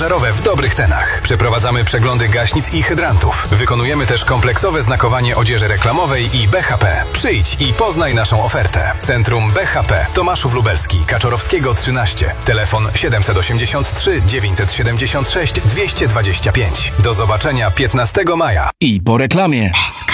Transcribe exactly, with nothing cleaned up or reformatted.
pożarowe w dobrych cenach. Przeprowadzamy przeglądy gaśnic i hydrantów. Wykonujemy też kompleksowe znakowanie odzieży reklamowej i B H P. Przyjdź i poznaj naszą ofertę. Centrum B H P. Tomaszów Lubelski, Kaczorowskiego trzynaście. Telefon siedem osiem trzy, dziewięć siedem sześć, dwieście dwadzieścia pięć. Do zobaczenia piętnastego maja. I po reklamie.